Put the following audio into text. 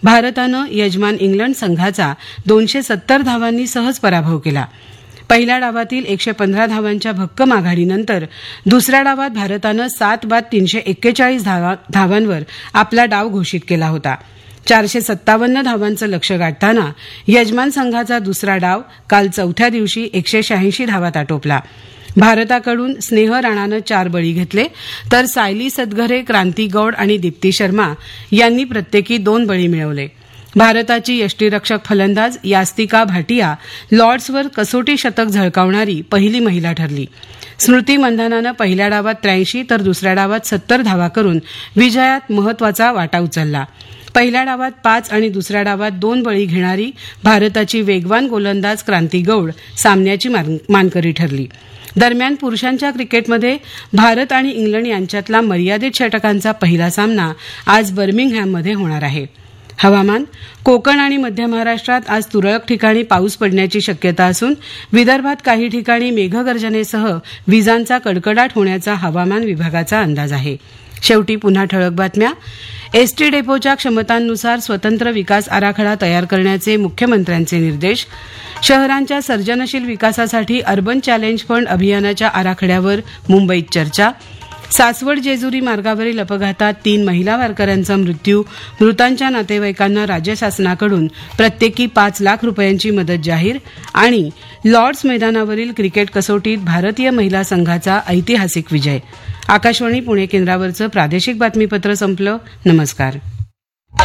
भारतानं यजमान इंग्लंड संघाचा 270 धावांनी सहज पराभव केला. पहिल्या डावातील 115 धावांच्या भक्कम आघाडीनंतर दुसऱ्या डावात भारतानं 7 बाद 341 धावांवर आपला डाव घोषित केला होता. 457 धावांचं लक्ष्य गाठताना यजमान संघाचा दुसरा डाव काल चौथ्या दिवशी 186 धावात आटोपला. भारताकडून स्नेह राणानं 4 बळी घेतले तर सायली सदघरे, क्रांती गौड आणि दीप्ती शर्मा यांनी प्रत्येकी 2 बळी मिळवले. भारताची यष्टीरक्षक फलंदाज यास्तिका भाटिया लॉर्ड्सवर कसोटी शतक झळकावणारी पहिली महिला ठरली. स्मृती मंधानानं पहिल्या डावात 83 तर दुसऱ्या डावात 70 धावा करून विजयात महत्वाचा वाटा उचलला. पहिल्या डावात 5 आणि दुसऱ्या डावात 2 बळी घेणारी भारताची वेगवान गोलंदाज क्रांती गौड सामन्याची मानकरी ठरली. दरम्यान पुरुषांच्या क्रिकेटमध्ये भारत आणि इंग्लंड यांच्यातला मर्यादित षटकांचा पहिला सामना आज बर्मिंगहॅममध्ये होणार आहे. हवामान. कोकण आणि मध्य महाराष्ट्रात आज तुरळक ठिकाणी पाऊस पडण्याची शक्यता असून विदर्भात काही ठिकाणी मेघगर्जनेसह विजांचा कडकडाट होण्याचा हवामान विभागाचा अंदाज आहे. शेवटी पुन्हा ठळक बातम्या. एसटी डेपोच्या क्षमतांनुसार स्वतंत्र विकास आराखडा तयार करण्याचे मुख्यमंत्र्यांचे निर्देश. शहरांच्या सर्जनशील विकासासाठी अर्बन चॅलेंज फंड अभियानाच्या आराखड्यावर मुंबईत चर्चा. सासवड जेजुरी मार्गावरील अपघातात 3 महिला वारकऱ्यांचा मृत्यू. मृतांच्या नातेवाईकांना राज्य शासनाकडून प्रत्येकी 5 लाख रुपयांची मदत जाहीर. आणि लॉर्ड्स मैदानावरील क्रिकेट कसोटीत भारतीय महिला संघाचा ऐतिहासिक विजय. आकाशवाणी पुणे केंद्रावरचं प्रादेशिक बातमीपत्र संपलं. नमस्कार.